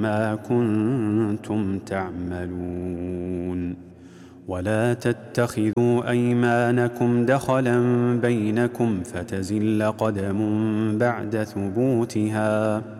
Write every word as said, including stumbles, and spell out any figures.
ما كنتم تعملون. ولا تتخذوا أيمانكم دخلا بينكم فتزل قدم بعد ثبوتها